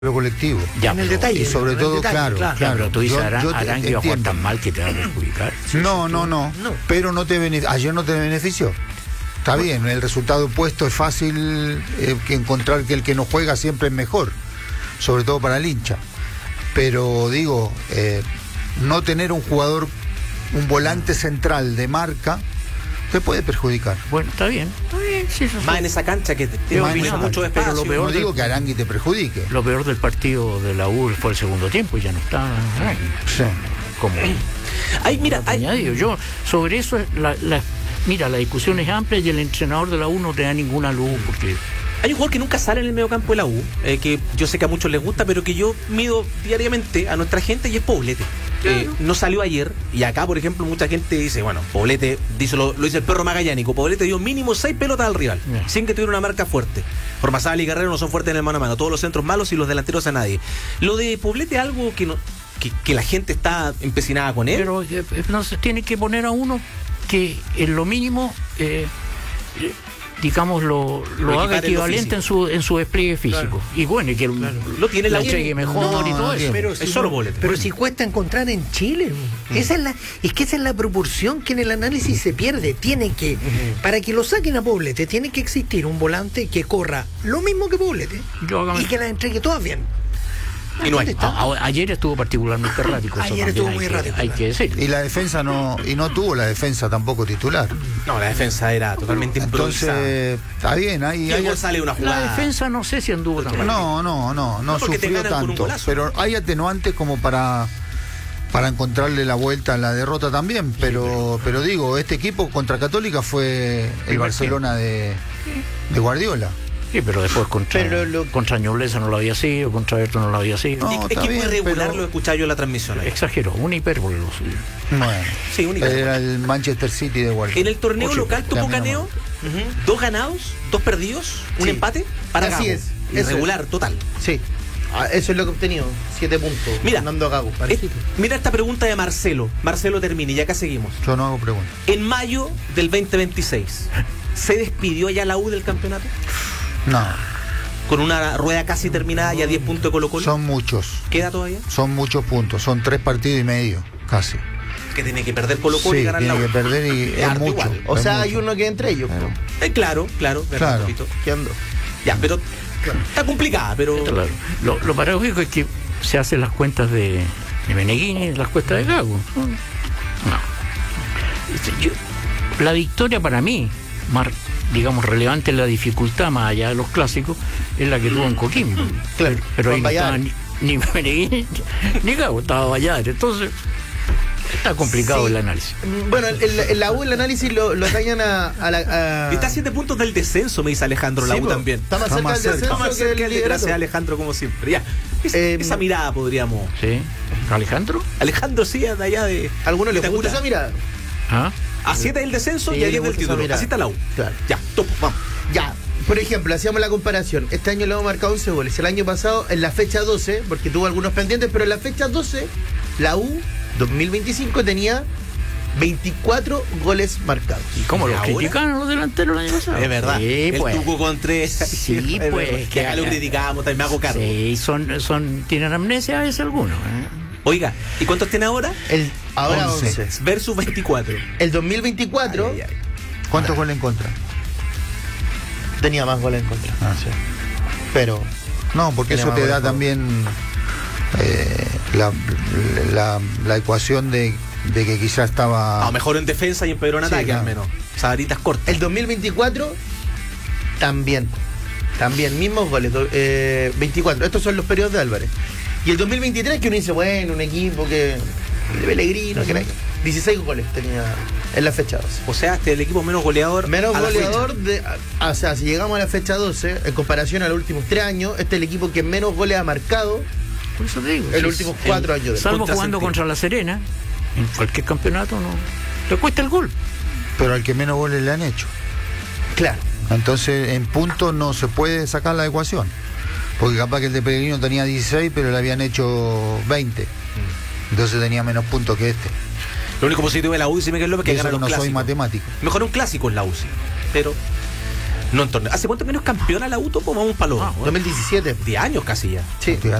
lo colectivo. Ya, en el detalle. Y sobre todo, detalle, claro. Pero tú dices, Arangui va a jugar tan mal que te va a perjudicar. No. Pero ayer no te benefició. Está bien, el resultado opuesto es fácil que encontrar que el que no juega siempre es mejor, sobre todo para el hincha. Pero digo, no tener un jugador, un volante central de marca, te puede perjudicar. Bueno, está bien. Sí, más en esa cancha que te opina mucho espacio. Pero lo peor no digo que Arangui te perjudique. Lo peor del partido de la U fue el segundo tiempo y ya no está Arangui. Sí. Como añadido. Yo sobre eso mira, la discusión es amplia y el entrenador de la U no te da ninguna luz porque hay un jugador que nunca sale en el mediocampo de la U, que yo sé que a muchos les gusta, pero que yo mido diariamente a nuestra gente, y es Poblete. Claro. No salió ayer, y acá, por ejemplo, mucha gente dice, bueno, Poblete, lo dice el perro magallánico, Poblete dio mínimo 6 pelotas al rival, sin que tuviera una marca fuerte. Ormazábal y Guerrero no son fuertes en el mano a mano, todos los centros malos y los delanteros a nadie. Lo de Poblete es algo que la gente está empecinada con él. Pero no se tiene que poner a uno que en lo mínimo digamos lo haga equivalente en su despliegue físico. Claro. Y bueno, y que lo tiene la entregue mejor y todo eso. Pero es solo Poblete. Pero si cuesta encontrar en Chile. Esa es la proporción que en el análisis se pierde. Tiene que, para que lo saquen a Poblete, tiene que existir un volante que corra lo mismo que Poblete y que las entregue todas bien. Y no hay. Ayer estuvo particularmente errático. Ayer estuvo muy errático. Hay que decirlo. Y la defensa no tuvo la defensa tampoco titular. No, la defensa era totalmente improvisada. Entonces, está bien, ahí sale una jugada. La defensa no sé si anduvo tan mal. No sufrió tanto. Pero hay atenuantes como para encontrarle la vuelta a la derrota también. Pero digo, este equipo contra Católica fue el Barcelona de Guardiola. Sí, pero después contra Ñublense no lo había sido, contra Everton no lo había sido. No, es que muy regular lo he escuchado yo en la transmisión. Exageró, una hipérbole lo suyo. Bueno, sí, era el Manchester City de Guardiola. En el torneo local tuvo Caneo, 2 ganados, 2 perdidos, un empate para Gago. Así es. Irregular, total. Sí. Eso es lo que he obtenido, 7 puntos. Mira esta pregunta de Marcelo Termini, ya acá seguimos. Yo no hago preguntas. En mayo del 2026, ¿se despidió ya la U del campeonato? No. Con una rueda casi terminada y a 10 puntos de Colo-Colo. Son muchos. ¿Queda todavía? Son muchos puntos, son 3 partidos y medio, casi. Que tiene que perder Colo-Colo y ganar la U. Tiene que perder y es mucho. Igual. O sea, mucho. hay uno que entre ellos. Claro. ¿Qué ando? Ya, pero está complicada, pero... Claro. Lo paradójico es que se hacen las cuentas de Meneghini y las cuentas de Gago. No. La victoria para mí, digamos, relevante en la dificultad, más allá de los clásicos, es la que tuvo en Coquimbo. Claro, pero ahí no estaba ni Meneghini ni Gago, estaba Valladares. Entonces, está complicado el análisis. Bueno, en la U el análisis lo atañan a... Está a 7 puntos del descenso, me dice Alejandro, la U también. Está más cerca del descenso. Está más cerca del gracias a Alejandro, como siempre. Ya. Esa mirada podríamos... ¿Sí? ¿Alejandro? Alejandro sí, de allá de... ¿Alguno le gusta esa mirada? ¿Ah? A 7 del descenso y a 10 del título. Así está la U. Claro. Ya, topo, vamos. Ya, por ejemplo, hacíamos la comparación. Este año le hemos marcado 11 goles. El año pasado, en la fecha 12, porque tuvo algunos pendientes, pero en la fecha 12, la U 2025 tenía 24 goles marcados. ¿Y cómo los criticaron los delanteros el año pasado? Es verdad. Sí, pues. El Tuco Contreras. Sí, pues. Que acá lo criticábamos, también me hago cargo. Sí, tienen amnesia a veces algunos. Oiga, ¿y cuántos tiene ahora? Ahora 11. Versus 24. El 2024... ¿Cuántos goles en contra? Tenía más goles en contra. Sí. Pero... No, porque eso te da también la ecuación de que quizás estaba... mejor en defensa y empeoró en ataque, al menos. Sabaritas cortas. El 2024 también mismos goles, 24. Estos son los periodos de Álvarez. Y el 2023, que uno dice, bueno, un equipo que... de Pellegrino, que 16 goles tenía en la fecha 12. O sea, este es el equipo menos goleador. O sea, si llegamos a la fecha 12, en comparación a los últimos 3 años, este es el equipo que menos goles ha marcado. Por eso te digo. En los últimos 4 años. Salvo jugando contra La Serena, en cualquier campeonato no te cuesta el gol. Pero al que menos goles le han hecho. Claro. Entonces, en puntos no se puede sacar la ecuación. Porque capaz que el de Pellegrino tenía 16, pero le habían hecho 20. Entonces tenía menos puntos que este. Lo único positivo de la UCI, Miguel López, que gana los clásicos. No soy matemático. Mejor un clásico en la UCI. Pero No en torneo. ¿Hace cuánto que no es campeona la U, Topo? Vamos para los 2017. 10 años casi ya. Sí.